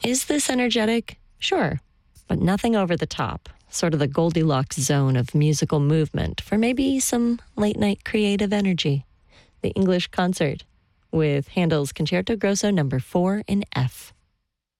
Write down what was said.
Is this energetic? Sure, but nothing over the top. Sort of the Goldilocks zone of musical movement for maybe some late-night creative energy. The English Concert with Handel's Concerto Grosso No. 4 in F.